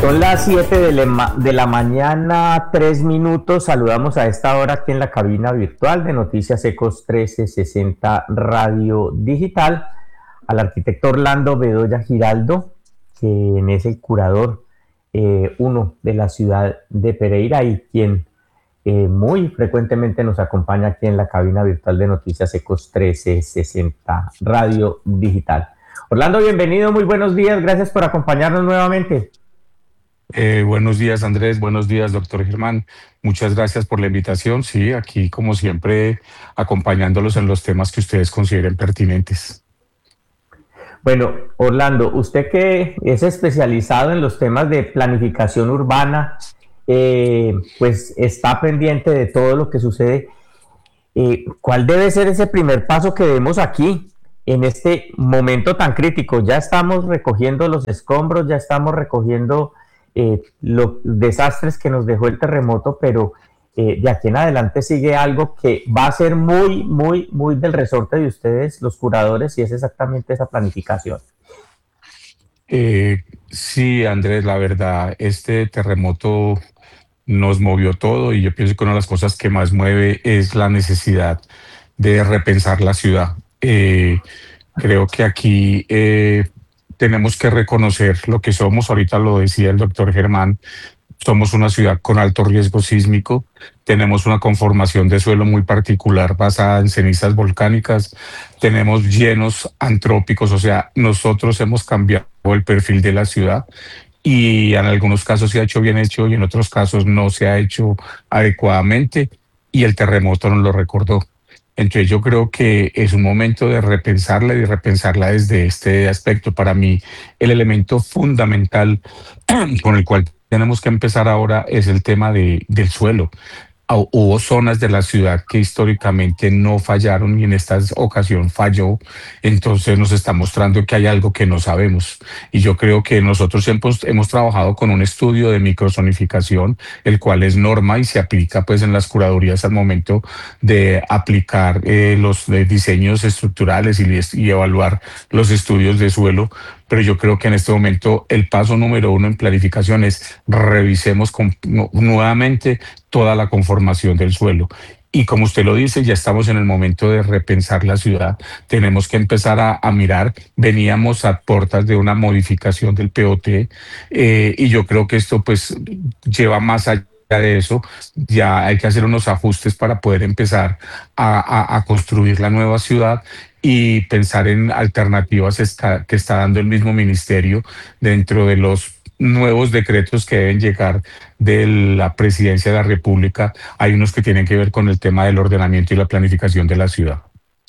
Son las 7 de la mañana, 3 minutos. Saludamos a esta hora aquí en la cabina virtual de Noticias Ecos 1360 Radio Digital al arquitecto Orlando Bedoya Giraldo, quien es el curador uno de la ciudad de Pereira y quien muy frecuentemente nos acompaña aquí en la cabina virtual de Noticias Ecos 1360 Radio Digital. Orlando, bienvenido, muy buenos días, gracias por acompañarnos nuevamente. Buenos días, Andrés. Buenos días, doctor Germán. Muchas gracias por la invitación. Sí, aquí, como siempre, acompañándolos en los temas que ustedes consideren pertinentes. Bueno, Orlando, usted que es especializado en los temas de planificación urbana, pues está pendiente de todo lo que sucede. ¿Cuál debe ser ese primer paso que demos aquí en este momento tan crítico? Ya estamos recogiendo los escombros, ya estamos recogiendo los desastres que nos dejó el terremoto, pero de aquí en adelante sigue algo que va a ser muy del resorte de ustedes, los curadores, y es exactamente esa planificación. Sí, Andrés, la verdad, este terremoto nos movió todo y yo pienso que una de las cosas que más mueve es la necesidad de repensar la ciudad. Creo que aquí tenemos que reconocer lo que somos. Ahorita lo decía el doctor Germán. Somos una ciudad con alto riesgo sísmico, tenemos una conformación de suelo muy particular basada en cenizas volcánicas, tenemos llenos antrópicos, o sea, nosotros hemos cambiado el perfil de la ciudad y en algunos casos se ha hecho bien hecho y en otros casos no se ha hecho adecuadamente y el terremoto nos lo recordó. Entonces yo creo que es un momento de repensarla y repensarla desde este aspecto. Para mí, el elemento fundamental con el cual tenemos que empezar ahora es el tema del suelo. Hubo zonas de la ciudad que históricamente no fallaron y en esta ocasión falló, entonces nos está mostrando que hay algo que no sabemos. Y yo creo que nosotros hemos trabajado con un estudio de microzonificación, el cual es norma y se aplica pues en las curadurías al momento de aplicar los diseños estructurales y evaluar los estudios de suelo. Pero yo creo que en este momento el paso número uno en planificación es revisemos nuevamente toda la conformación del suelo. Y como usted lo dice, ya estamos en el momento de repensar la ciudad. Tenemos que empezar a mirar. Veníamos a puertas de una modificación del POT y yo creo que esto pues lleva más allá de eso. Ya hay que hacer unos ajustes para poder empezar a construir la nueva ciudad y pensar en alternativas que está dando el mismo ministerio dentro de los nuevos decretos que deben llegar de la Presidencia de la República. Hay unos que tienen que ver con el tema del ordenamiento y la planificación de la ciudad.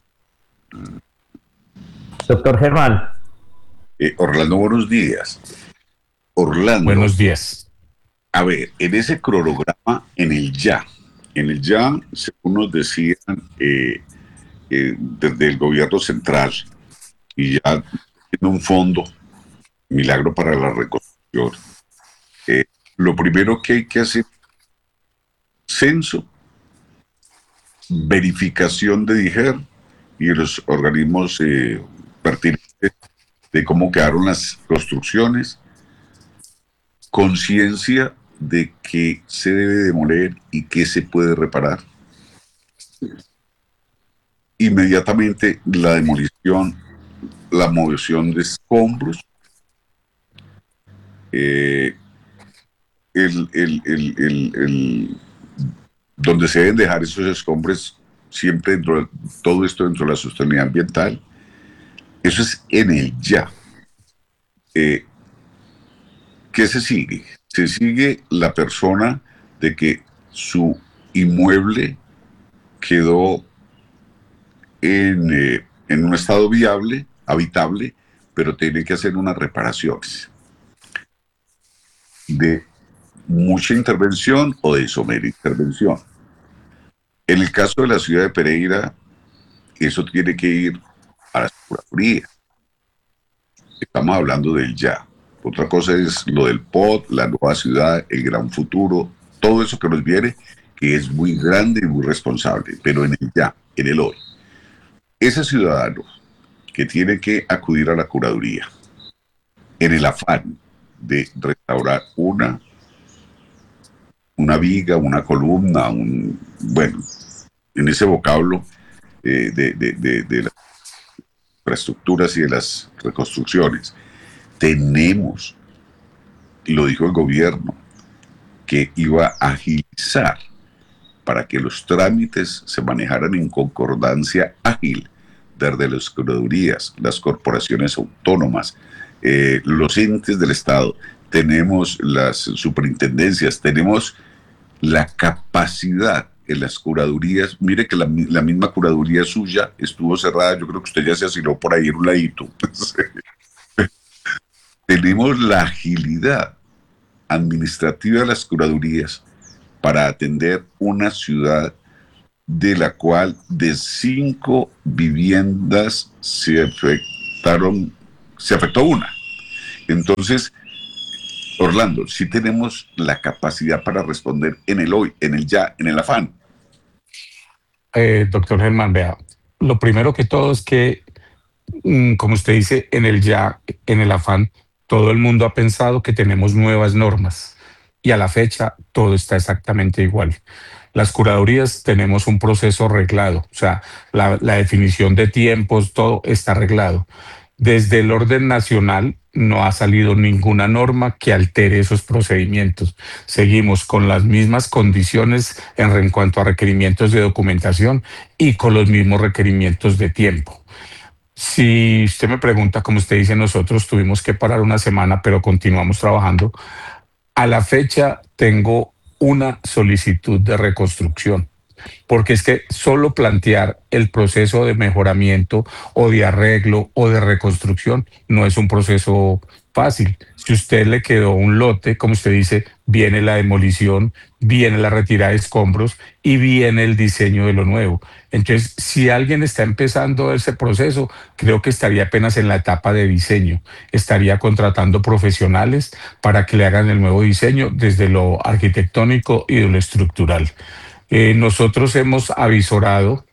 Doctor Germán. Orlando, buenos días. Orlando. Buenos días. A ver, en ese cronograma, en el ya, según nos decían desde el gobierno central, y ya tiene un fondo, milagro para la reconstrucción, lo primero que hay que hacer, censo, verificación de DIGER y los organismos pertinentes de cómo quedaron las construcciones, conciencia de qué se debe demoler y qué se puede reparar. Inmediatamente la demolición, la movilización de escombros, donde se deben dejar esos escombros siempre todo esto dentro de la sostenibilidad ambiental. Eso es en el ya. ¿Qué se sigue? Se sigue la persona de que su inmueble quedó en un estado viable, habitable, pero tiene que hacer unas reparaciones de mucha intervención o de somera intervención. En el caso de la ciudad de Pereira, eso tiene que ir a la Procuraduría. Estamos hablando del ya. Otra cosa es lo del POT, la nueva ciudad, el gran futuro, todo eso que nos viene, que es muy grande y muy responsable, pero en el ya, en el hoy. Ese ciudadano que tiene que acudir a la curaduría, en el afán de restaurar una viga, una columna, bueno, en ese vocablo de las infraestructuras y de las reconstrucciones. Tenemos, lo dijo el gobierno, que iba a agilizar para que los trámites se manejaran en concordancia ágil desde las curadurías, las corporaciones autónomas, los entes del Estado, tenemos las superintendencias, tenemos la capacidad en las curadurías. Mire que la misma curaduría suya estuvo cerrada, yo creo que usted ya se asiló por ahí en un ladito. Tenemos la agilidad administrativa de las curadurías para atender una ciudad de la cual de 5 viviendas se afectó una. Entonces, Orlando, sí tenemos la capacidad para responder en el hoy, en el ya, en el afán. Doctor Germán, vea, lo primero que todo es que, como usted dice, en el ya, en el afán, todo el mundo ha pensado que tenemos nuevas normas y a la fecha todo está exactamente igual. Las curadurías tenemos un proceso reglado, o sea, la definición de tiempos, todo está arreglado. Desde el orden nacional no ha salido ninguna norma que altere esos procedimientos. Seguimos con las mismas condiciones en cuanto a requerimientos de documentación y con los mismos requerimientos de tiempo. Si usted me pregunta, como usted dice, nosotros tuvimos que parar una semana, pero continuamos trabajando. A la fecha tengo una solicitud de reconstrucción, porque es que solo plantear el proceso de mejoramiento o de arreglo o de reconstrucción no es un proceso fácil. Si usted le quedó un lote, como usted dice, viene la demolición, viene la retirada de escombros y viene el diseño de lo nuevo. Entonces, si alguien está empezando ese proceso, creo que estaría apenas en la etapa de diseño. Estaría contratando profesionales para que le hagan el nuevo diseño desde lo arquitectónico y de lo estructural. Nosotros hemos avisorado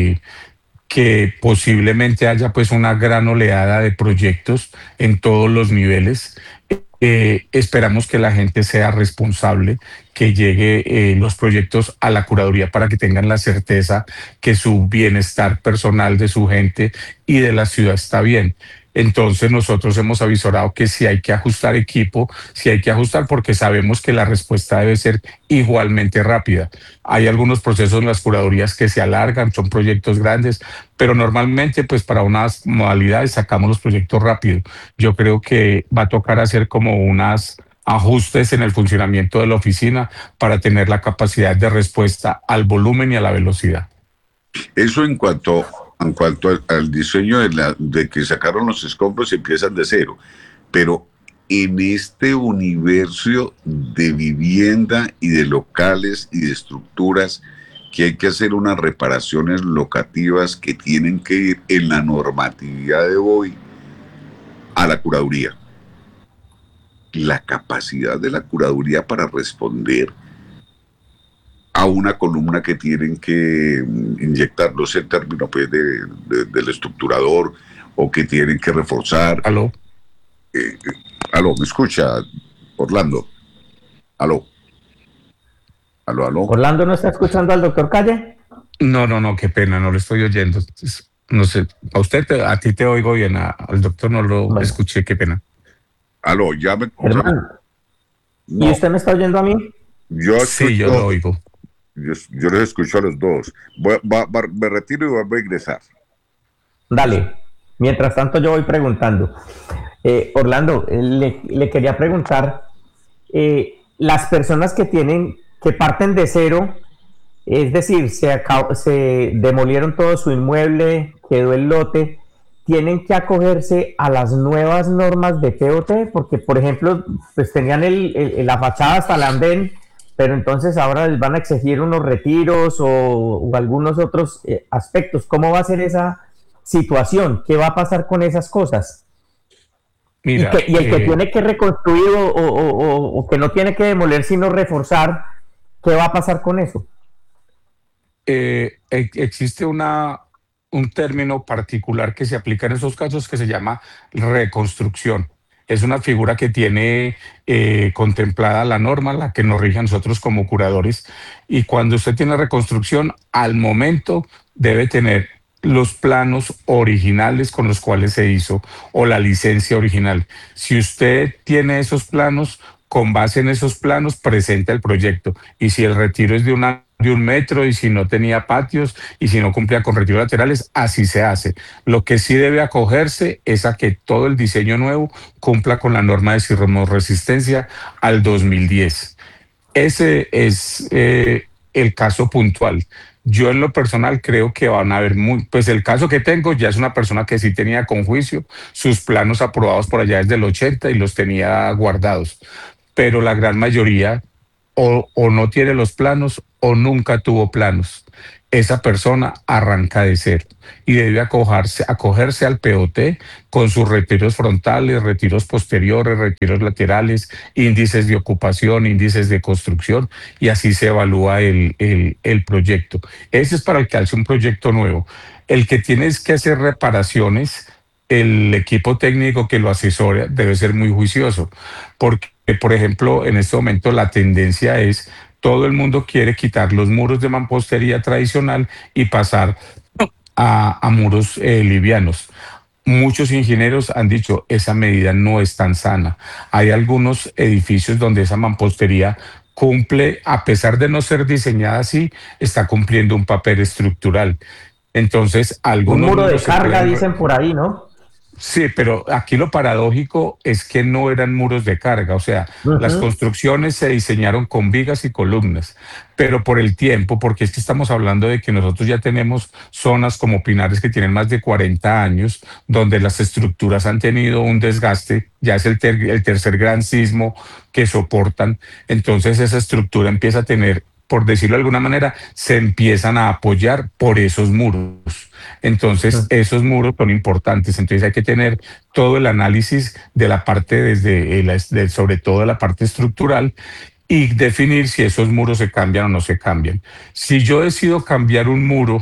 que posiblemente haya pues una gran oleada de proyectos en todos los niveles. Esperamos que la gente sea responsable, que llegue los proyectos a la curaduría para que tengan la certeza que su bienestar personal de su gente y de la ciudad está bien. Entonces nosotros hemos avisorado que si hay que ajustar equipo, si hay que ajustar porque sabemos que la respuesta debe ser igualmente rápida. Hay algunos procesos en las curadurías que se alargan, son proyectos grandes, pero normalmente pues para unas modalidades sacamos los proyectos rápido. Yo creo que va a tocar hacer como unas ajustes en el funcionamiento de la oficina para tener la capacidad de respuesta al volumen y a la velocidad. Eso en cuanto al diseño de que sacaron los escombros y empiezan de cero. Pero en este universo de vivienda y de locales y de estructuras que hay que hacer unas reparaciones locativas que tienen que ir en la normatividad de hoy a la curaduría. La capacidad de la curaduría para responder a una columna que tienen que inyectar, no sé el término pues, del estructurador, o que tienen que reforzar. ¿Aló? Aló, ¿me escucha, Orlando? Aló. Aló, aló. ¿Orlando no está escuchando al doctor Calle? No, qué pena, no lo estoy oyendo. No sé, a ti te oigo bien, al doctor no lo escuché, qué pena. Aló, ya me... Hermano, no. ¿Y usted me está oyendo a mí? Sí, yo lo oigo. Yo les escucho a los dos. Me retiro y vuelvo a ingresar. Dale. Mientras tanto yo voy preguntando. Orlando, le quería preguntar, las personas que parten de cero, es decir, se demolieron todo su inmueble, quedó el lote, ¿tienen que acogerse a las nuevas normas de POT? Porque, por ejemplo, pues tenían la fachada hasta el andén, pero entonces ahora les van a exigir unos retiros o algunos otros aspectos. ¿Cómo va a ser esa situación? ¿Qué va a pasar con esas cosas? Mira, y el que tiene que reconstruir o que no tiene que demoler sino reforzar, ¿qué va a pasar con eso? Existe un término particular que se aplica en esos casos que se llama reconstrucción. es una figura que tiene contemplada la norma, la que nos rige a nosotros como curadores. Y cuando usted tiene reconstrucción, al momento debe tener los planos originales con los cuales se hizo o la licencia original. Si usted tiene esos planos, con base en esos planos, presenta el proyecto. Y si el retiro es de 1 metro, y si no tenía patios, y si no cumplía con retiros laterales, así se hace. Lo que sí debe acogerse es a que todo el diseño nuevo cumpla con la norma de sismoresistencia al 2010. Ese es el caso puntual. Yo en lo personal creo que van a haber pues el caso que tengo ya es una persona que sí tenía con juicio sus planos aprobados por allá desde el 80 y los tenía guardados, pero la gran mayoría o no tiene los planos o nunca tuvo planos. Esa persona arranca de cero y debe acogerse al POT con sus retiros frontales, retiros posteriores, retiros laterales, índices de ocupación, índices de construcción, y así se evalúa el proyecto. Ese es para el que hace un proyecto nuevo. El que tiene que hacer reparaciones, el equipo técnico que lo asesora debe ser muy juicioso, porque, por ejemplo, en este momento la tendencia es todo el mundo quiere quitar los muros de mampostería tradicional y pasar a muros livianos. Muchos ingenieros han dicho esa medida no es tan sana. Hay algunos edificios donde esa mampostería cumple, a pesar de no ser diseñada así, está cumpliendo un papel estructural. Entonces, Un algunos muro de muros se carga, pueden. dicen por ahí, ¿no? Sí, pero aquí lo paradójico es que no eran muros de carga, o sea, las Ujú. construcciones se diseñaron con vigas y columnas, pero por el tiempo, porque es que estamos hablando de que nosotros ya tenemos zonas como Pinares que tienen más de 40 años, donde las estructuras han tenido un desgaste, ya es el tercer gran sismo que soportan, entonces esa estructura empieza a tener, por decirlo de alguna manera, se empiezan a apoyar por esos muros. Entonces, esos muros son importantes. Entonces, hay que tener todo el análisis de la parte sobre todo de la parte estructural, y definir si esos muros se cambian o no se cambian. Si yo decido cambiar un muro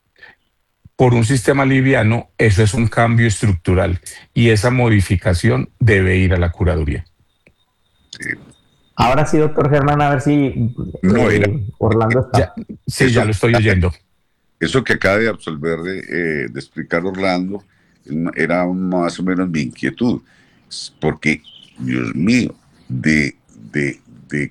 por un sistema liviano, eso es un cambio estructural y esa modificación debe ir a la curaduría. Sí. Ahora sí, doctor Germán, a ver si No era Orlando Ya, está. sí, eso, ya lo estoy oyendo. eso que acaba de absolver de explicar Orlando era más o menos mi inquietud, porque, Dios mío, de,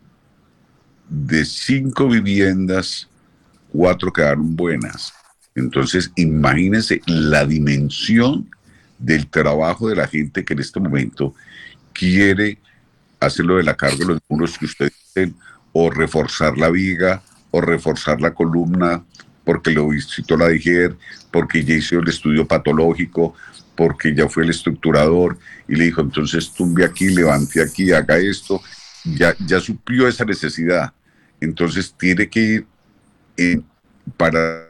de 5 viviendas, 4 quedaron buenas. Entonces, imagínense la dimensión del trabajo de la gente que en este momento quiere hacerlo de la carga de los muros que ustedes dicen, o reforzar la viga, o reforzar la columna, porque lo visitó la DIGER, porque ya hizo el estudio patológico, porque ya fue el estructurador y le dijo, entonces tumbe aquí, levante aquí, haga esto, ya suplió esa necesidad. Entonces tiene que ir para,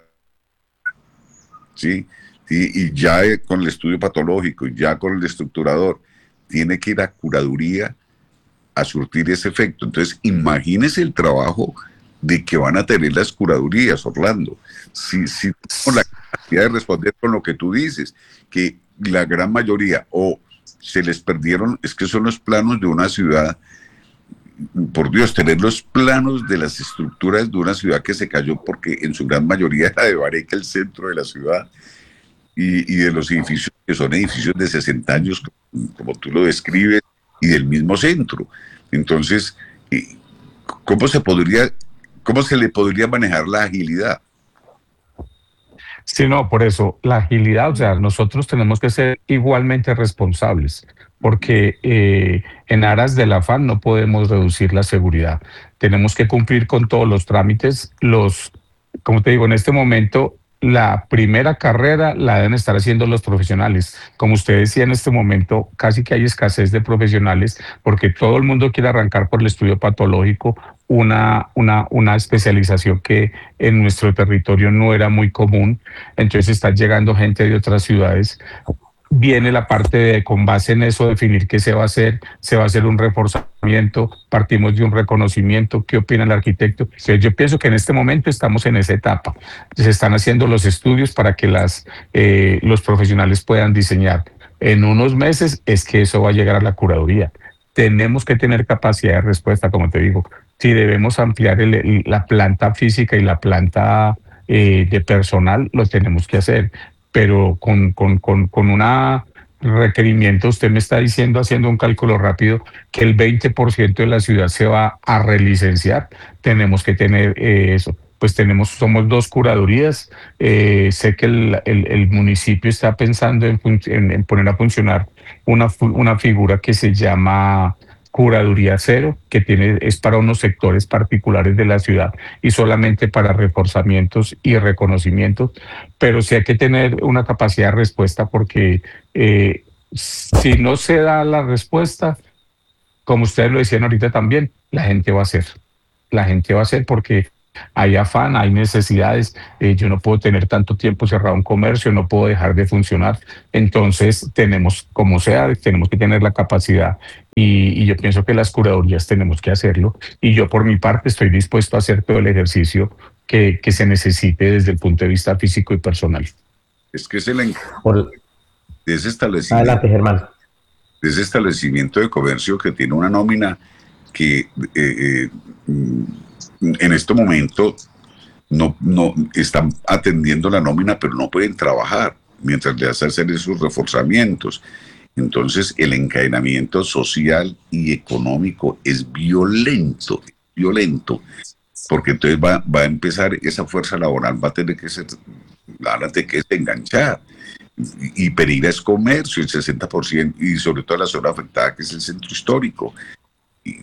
¿sí? Y ya con el estudio patológico, ya con el estructurador, tiene que ir a curaduría a surtir ese efecto. Entonces, imagínese el trabajo de que van a tener las curadurías, Orlando. Si tenemos la capacidad de responder con lo que tú dices, que la gran mayoría o se les perdieron, es que son los planos de una ciudad, por Dios, tener los planos de las estructuras de una ciudad que se cayó, porque en su gran mayoría era de Bareca, el centro de la ciudad, y de los edificios que son edificios de 60 años, como tú lo describes, y del mismo centro. Entonces, ¿cómo se le podría manejar la agilidad? Sí, no, por eso la agilidad, o sea, nosotros tenemos que ser igualmente responsables, porque en aras del afán no podemos reducir la seguridad. Tenemos que cumplir con todos los trámites. Como te digo, en este momento, la primera carrera la deben estar haciendo los profesionales. Como usted decía, en este momento casi que hay escasez de profesionales porque todo el mundo quiere arrancar por el estudio patológico, una especialización que en nuestro territorio no era muy común. Entonces está llegando gente de otras ciudades. Viene la parte de, con base en eso, definir qué se va a hacer un reforzamiento, partimos de un reconocimiento, qué opina el arquitecto. Entonces, yo pienso que en este momento estamos en esa etapa. Se están haciendo los estudios para que los profesionales puedan diseñar. en unos meses es que eso va a llegar a la curaduría. Tenemos que tener capacidad de respuesta, como te digo. Si debemos ampliar la planta física y la planta de personal, lo tenemos que hacer, pero con una requerimiento, usted me está diciendo, haciendo un cálculo rápido, que el 20% de la ciudad se va a relicenciar. Tenemos que tener eso. Pues somos dos curadurías. Sé que el municipio está pensando en poner a funcionar una figura que se llama Curaduría Cero, que es para unos sectores particulares de la ciudad y solamente para reforzamientos y reconocimientos, pero sí hay que tener una capacidad de respuesta porque si no se da la respuesta, como ustedes lo decían ahorita también, la gente va a hacer. La gente va a hacer porque hay afán, hay necesidades. Yo no puedo tener tanto tiempo cerrado un comercio, no puedo dejar de funcionar. Entonces tenemos, como sea, tenemos que tener la capacidad y yo pienso que las curadurías tenemos que hacerlo. Y yo por mi parte estoy dispuesto a hacer todo el ejercicio que se necesite desde el punto de vista físico y personal. Es que es el Por- de ese establecimiento, Adelante, Germán. de ese establecimiento de comercio que tiene una nómina que en este momento no están atendiendo la nómina, pero no pueden trabajar mientras les hacen esos reforzamientos. Entonces, el encadenamiento social y económico es violento, violento, porque entonces va a empezar esa fuerza laboral, va a tener que ser, que enganchar. Y Pereira es comercio, el 60%, y sobre todo la zona afectada, que es el centro histórico. Y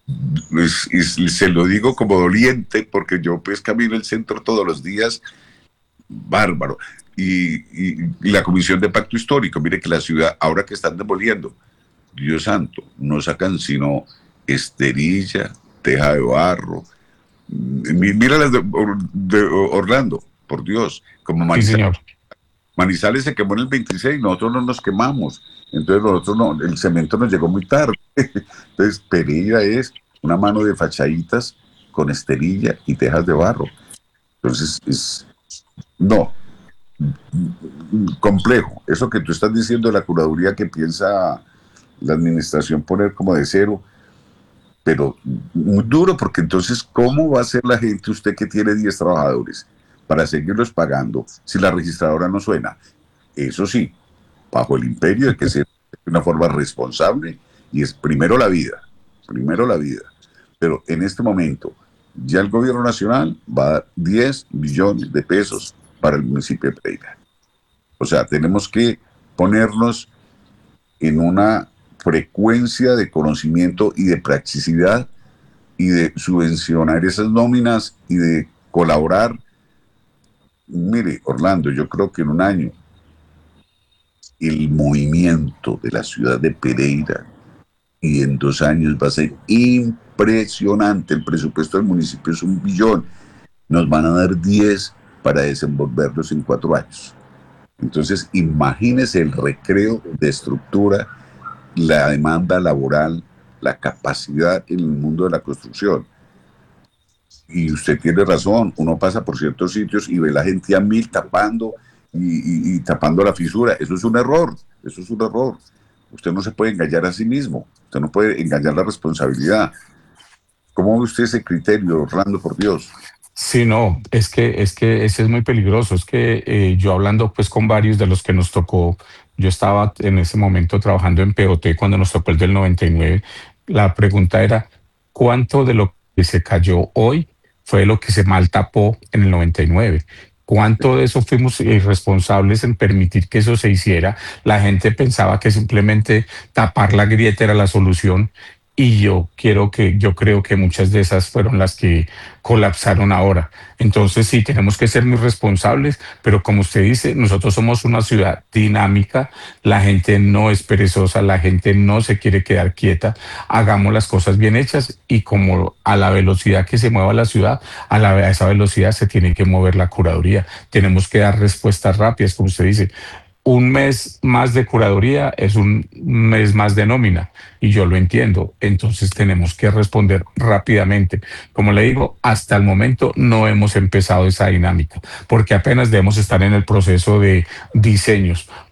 se lo digo como doliente, porque yo pues camino el centro todos los días, bárbaro. Y la Comisión de Pacto Histórico, mire que la ciudad, ahora que están demoliendo, Dios santo, no sacan sino esterilla, teja de barro. Mira las de Orlando, por Dios, como Sí, Manizales. señor. Manizales se quemó en el 26, nosotros no nos quemamos, entonces nosotros no, el cemento nos llegó muy tarde. Entonces Pereira es una mano de fachaditas con esterilla y tejas de barro. Entonces no, complejo. Eso que tú estás diciendo de la curaduría que piensa la administración poner como de cero, pero muy duro, porque entonces, ¿cómo va a ser la gente, usted que tiene 10 trabajadores, para seguirlos pagando si la registradora no suena? Eso sí, bajo el imperio de que sea de una forma responsable, y es primero la vida, primero la vida. Pero en este momento, ya el gobierno nacional va a dar 10 millones de pesos para el municipio de Pereira. O sea, tenemos que ponernos en una frecuencia de conocimiento y de practicidad y de subvencionar esas nóminas y de colaborar. Mire, Orlando, yo creo que en un año el movimiento de la ciudad de Pereira y en 2 años va a ser impresionante. El presupuesto del municipio es 1 billón. Nos van a dar 10 para desenvolverlos en 4 años. Entonces, imagínese el recreo de estructura, la demanda laboral, la capacidad en el mundo de la construcción. Y usted tiene razón, uno pasa por ciertos sitios y ve la gente a mil tapando y tapando la fisura. Eso es un error, eso es un error. Usted no se puede engañar a sí mismo, usted no puede engañar la responsabilidad. ¿Cómo ve usted ese criterio, Orlando, por Dios? Sí, no, es que ese es muy peligroso. Es que yo hablando pues con varios de los que nos tocó, yo estaba en ese momento trabajando en POT cuando nos tocó el del 99. La pregunta era, ¿cuánto de lo que se cayó hoy fue lo que se mal tapó en el 99? ¿Cuánto de eso fuimos irresponsables en permitir que eso se hiciera? La gente pensaba que simplemente tapar la grieta era la solución. Y yo creo que muchas de esas fueron las que colapsaron ahora. Entonces sí, tenemos que ser muy responsables, pero como usted dice, nosotros somos una ciudad dinámica, la gente no es perezosa, la gente no se quiere quedar quieta, hagamos las cosas bien hechas y como a la velocidad que se mueva la ciudad, a esa velocidad se tiene que mover la curaduría. Tenemos que dar respuestas rápidas, como usted dice. Un mes más de curaduría es un mes más de nómina y yo lo entiendo. Entonces tenemos que responder rápidamente. Como le digo, hasta el momento no hemos empezado esa dinámica porque apenas debemos estar en el proceso de diseños.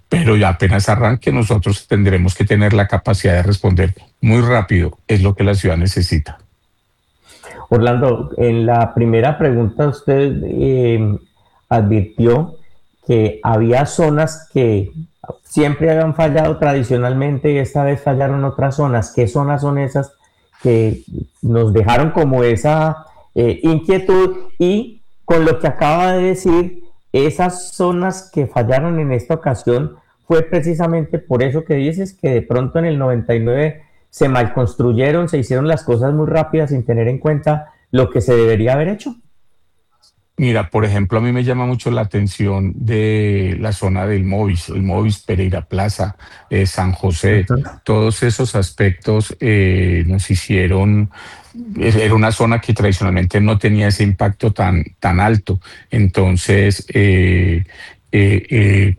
pero ya apenas arranque nosotros tendremos que tener la capacidad de responder muy rápido, es lo que la ciudad necesita. Orlando, en la primera pregunta usted advirtió que había zonas que siempre habían fallado tradicionalmente y esta vez fallaron otras zonas. ¿Qué zonas son esas que nos dejaron como esa inquietud? Y con lo que acaba de decir, esas zonas que fallaron en esta ocasión fue precisamente por eso que dices que de pronto en el 99 se malconstruyeron, se hicieron las cosas muy rápidas sin tener en cuenta lo que se debería haber hecho. Mira, por ejemplo, a mí me llama mucho la atención de la zona del Movis, el Movis, Pereira Plaza, San José, Ujú. todos esos aspectos nos hicieron, era una zona que tradicionalmente no tenía ese impacto tan alto. Entonces, eh, eh,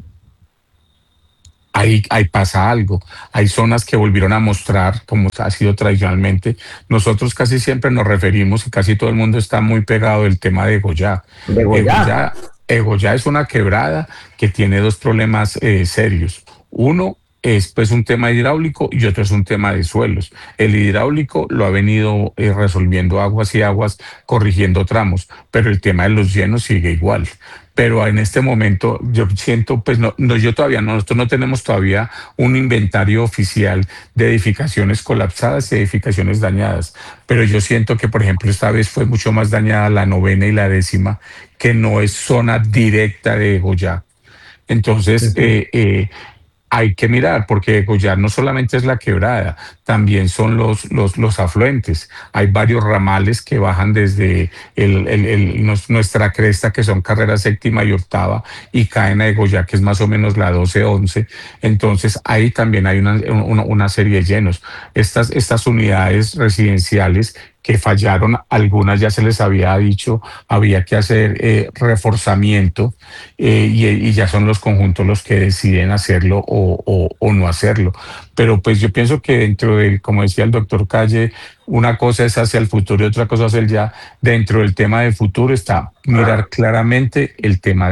ahí pasa algo. Hay zonas que volvieron a mostrar, como ha sido tradicionalmente. Nosotros casi siempre nos referimos, y casi todo el mundo está muy pegado del tema de Goya. De Goya. Goya, Goya es una quebrada que tiene dos problemas serios. Uno es pues un tema hidráulico y otro es un tema de suelos. El hidráulico lo ha venido resolviendo Aguas y Aguas, corrigiendo tramos, pero el tema de los llenos sigue igual. Pero en este momento yo siento, pues yo todavía no, nosotros no tenemos todavía un inventario oficial de edificaciones colapsadas y edificaciones dañadas, pero yo siento que, por ejemplo, esta vez fue mucho más dañada la novena y la décima, que no es zona directa de Goya. Entonces, Ujú. hay que mirar, porque Goyar no solamente es la quebrada, también son los afluentes. Hay varios ramales que bajan desde nuestra cresta, que son carrera séptima y octava, y caen a Goyá, que es más o menos la 12-11. Entonces, ahí también hay una serie de llenos. Estas unidades residenciales que fallaron, algunas ya se les había dicho, había que hacer reforzamiento, y ya son los conjuntos los que deciden hacerlo o no hacerlo. Pero pues yo pienso que dentro de, como decía el doctor Calle, una cosa es hacia el futuro y otra cosa es el ya. Dentro del tema de futuro está mirar claramente el tema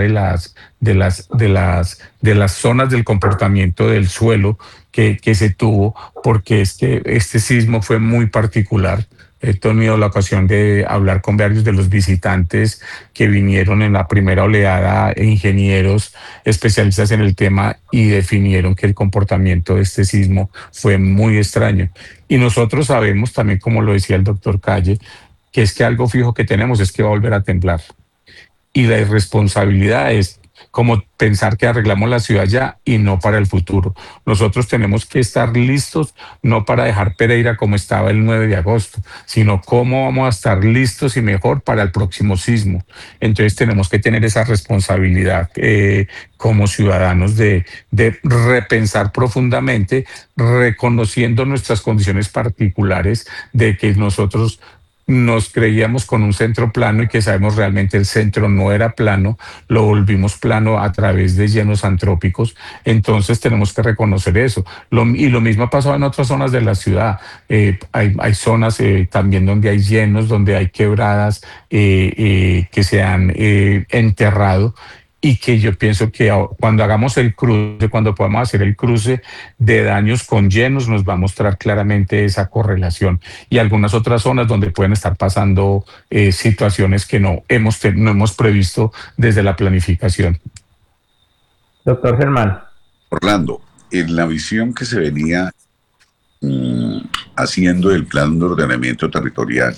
de las zonas del comportamiento del suelo que se tuvo, porque es que este sismo fue muy particular. He tenido la ocasión de hablar con varios de los visitantes que vinieron en la primera oleada, ingenieros especialistas en el tema, y definieron que el comportamiento de este sismo fue muy extraño. Y nosotros sabemos también, como lo decía el doctor Calle, que es que algo fijo que tenemos es que va a volver a temblar. Y la irresponsabilidad es como pensar que arreglamos la ciudad ya y no para el futuro. Nosotros tenemos que estar listos, no para dejar Pereira como estaba el 9 de agosto, sino cómo vamos a estar listos y mejor para el próximo sismo. Entonces tenemos que tener esa responsabilidad como ciudadanos de repensar profundamente, reconociendo nuestras condiciones particulares, de que nosotros nos creíamos con un centro plano y que sabemos realmente el centro no era plano, lo volvimos plano a través de llenos antrópicos. Entonces tenemos que reconocer eso. Y lo mismo ha pasado en otras zonas de la ciudad. Hay zonas también donde hay llenos, donde hay quebradas que se han enterrado, y que yo pienso que cuando hagamos el cruce, cuando podamos hacer el cruce de daños con llenos, nos va a mostrar claramente esa correlación, y algunas otras zonas donde pueden estar pasando situaciones que no hemos previsto desde la planificación. Doctor Germán. Orlando, en la visión que se venía haciendo el plan de ordenamiento territorial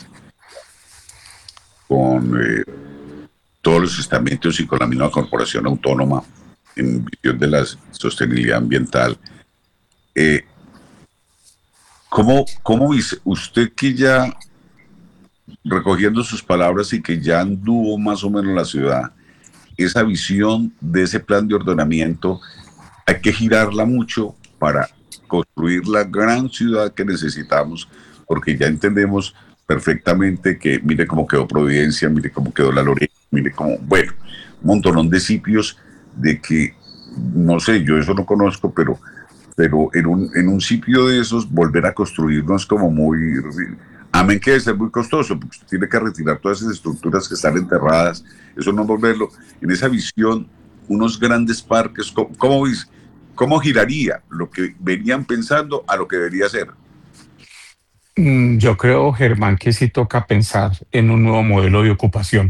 con todos los estamentos y con la misma corporación autónoma en visión de la sostenibilidad ambiental, ¿cómo dice usted, que ya recogiendo sus palabras y que ya anduvo más o menos la ciudad, esa visión de ese plan de ordenamiento hay que girarla mucho para construir la gran ciudad que necesitamos, porque ya entendemos perfectamente que mire cómo quedó Providencia, mire cómo quedó La Lorena, mire cómo, bueno, un montonón de sitios de que, no sé, yo eso no conozco, pero en un sitio de esos volver a construir no es como muy, amén que debe ser muy costoso, porque usted tiene que retirar todas esas estructuras que están enterradas, eso no volverlo, en esa visión, unos grandes parques, ¿cómo ves? ¿Cómo giraría lo que venían pensando a lo que debería ser? Yo creo, Germán, que sí toca pensar en un nuevo modelo de ocupación.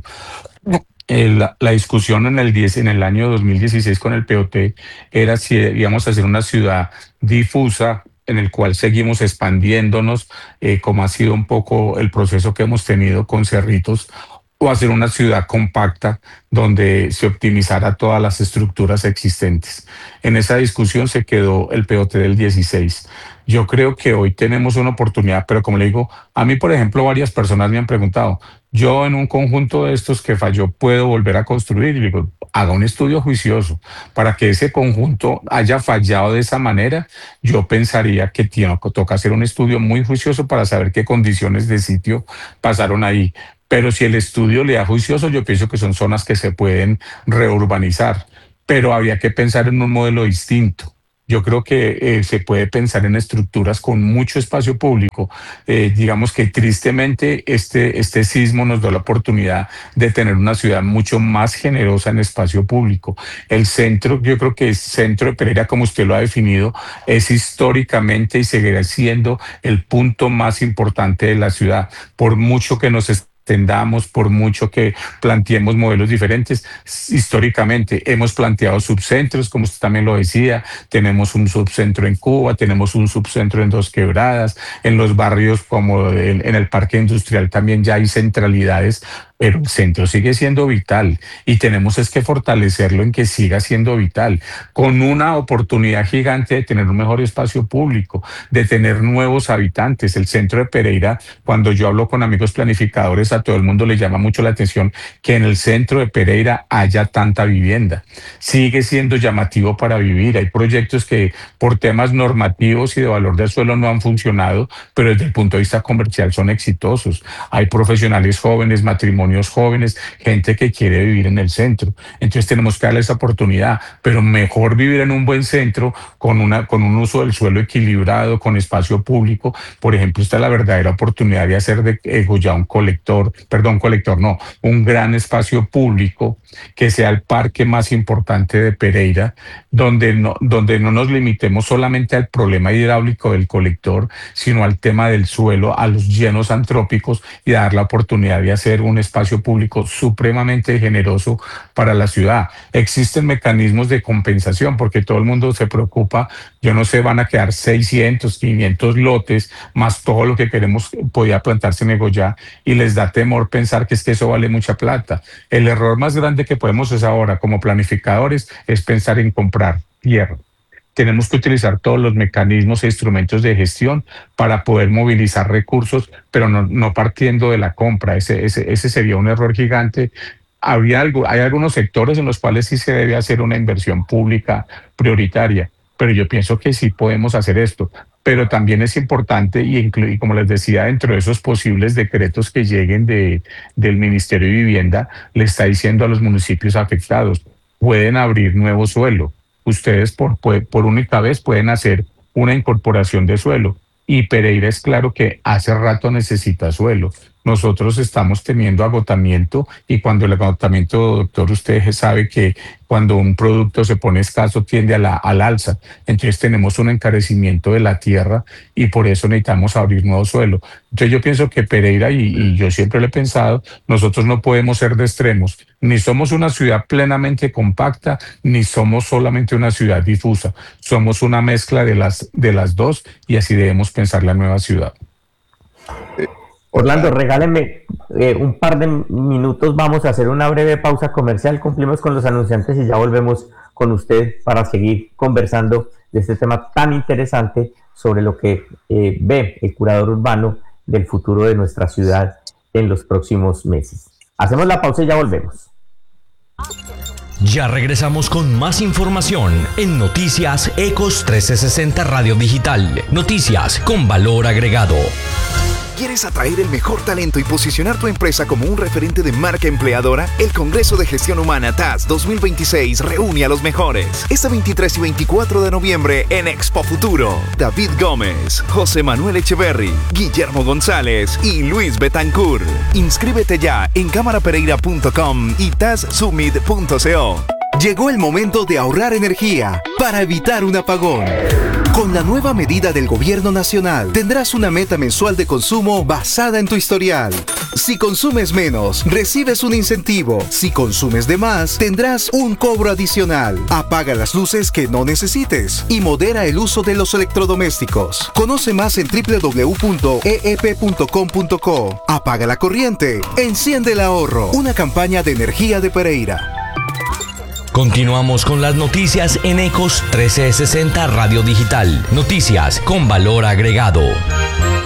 La discusión en el año 2016 con el POT era si debíamos hacer una ciudad difusa en el cual seguimos expandiéndonos, como ha sido un poco el proceso que hemos tenido con Cerritos, o hacer una ciudad compacta donde se optimizara todas las estructuras existentes. En esa discusión se quedó el POT del 16. Yo creo que hoy tenemos una oportunidad, pero como le digo, a mí, por ejemplo, varias personas me han preguntado, yo en un conjunto de estos que falló puedo volver a construir, y digo, haga un estudio juicioso para que ese conjunto haya fallado de esa manera. Yo pensaría que toca hacer un estudio muy juicioso para saber qué condiciones de sitio pasaron ahí. Pero si el estudio le da juicioso, yo pienso que son zonas que se pueden reurbanizar, pero había que pensar en un modelo distinto. Yo creo que se puede pensar en estructuras con mucho espacio público. Digamos que tristemente este sismo nos dio la oportunidad de tener una ciudad mucho más generosa en espacio público. El centro, yo creo que el centro de Pereira, como usted lo ha definido, es históricamente y seguirá siendo el punto más importante de la ciudad. Por mucho que nos tendamos, por mucho que planteemos modelos diferentes, históricamente hemos planteado subcentros, como usted también lo decía, tenemos un subcentro en Cuba, tenemos un subcentro en Dos Quebradas, en los barrios como en el Parque Industrial también ya hay centralidades, pero el centro sigue siendo vital y tenemos es que fortalecerlo en que siga siendo vital, con una oportunidad gigante de tener un mejor espacio público, de tener nuevos habitantes. El centro de Pereira, cuando yo hablo con amigos planificadores, a todo el mundo le llama mucho la atención que en el centro de Pereira haya tanta vivienda. Sigue siendo llamativo para vivir. Hay proyectos que por temas normativos y de valor del suelo no han funcionado, pero desde el punto de vista comercial son exitosos. Hay profesionales jóvenes, matrimonios jóvenes, gente que quiere vivir en el centro. Entonces tenemos que darle esa oportunidad, pero mejor vivir en un buen centro con un uso del suelo equilibrado, con espacio público. Por ejemplo, esta es la verdadera oportunidad de hacer de Goya un gran espacio público que sea el parque más importante de Pereira, donde no nos limitemos solamente al problema hidráulico del colector, sino al tema del suelo, a los llenos antrópicos, y dar la oportunidad de hacer un espacio público supremamente generoso para la ciudad. Existen mecanismos de compensación porque todo el mundo se preocupa, yo no sé, van a quedar 600, 500 lotes, más todo lo que queremos podía plantarse en Egoya, y les da temor pensar que es que eso vale mucha plata. El error más grande que podemos hacer ahora como planificadores es pensar en comprar tierra. Tenemos que utilizar todos los mecanismos e instrumentos de gestión para poder movilizar recursos, pero no partiendo de la compra. Ese sería un error gigante. Hay algunos sectores en los cuales sí se debe hacer una inversión pública prioritaria, pero yo pienso que sí podemos hacer esto. Pero también es importante, y como les decía, dentro de esos posibles decretos que lleguen del Ministerio de Vivienda, le está diciendo a los municipios afectados, pueden abrir nuevo suelo. Ustedes por única vez pueden hacer una incorporación de suelo. Y Pereira es claro que hace rato necesita suelo. Nosotros estamos teniendo agotamiento, y cuando el agotamiento, doctor, usted sabe que cuando un producto se pone escaso tiende al alza. Entonces tenemos un encarecimiento de la tierra y por eso necesitamos abrir nuevo suelo. Entonces yo pienso que Pereira, y yo siempre lo he pensado, nosotros no podemos ser de extremos. Ni somos una ciudad plenamente compacta, ni somos solamente una ciudad difusa. Somos una mezcla de las dos, y así debemos pensar la nueva ciudad. Orlando, regáleme un par de minutos, vamos a hacer una breve pausa comercial, cumplimos con los anunciantes y ya volvemos con usted para seguir conversando de este tema tan interesante sobre lo que ve el curador urbano del futuro de nuestra ciudad en los próximos meses. Hacemos la pausa y ya volvemos. Ya regresamos con más información en Noticias Ecos 1360 Radio Digital. Noticias con valor agregado. ¿Quieres atraer el mejor talento y posicionar tu empresa como un referente de marca empleadora? El Congreso de Gestión Humana TAS 2026 reúne a los mejores. Este 23 y 24 de noviembre en Expo Futuro. David Gómez, José Manuel Echeverry, Guillermo González y Luis Betancourt. Inscríbete ya en camarapereira.com y tassummit.co. Llegó el momento de ahorrar energía para evitar un apagón. Con la nueva medida del Gobierno Nacional, tendrás una meta mensual de consumo basada en tu historial. Si consumes menos, recibes un incentivo. Si consumes de más, tendrás un cobro adicional. Apaga las luces que no necesites y modera el uso de los electrodomésticos. Conoce más en www.eep.com.co. Apaga la corriente, enciende el ahorro. Una campaña de energía de Pereira. Continuamos con las noticias en Ecos 1360 Radio Digital. Noticias con valor agregado.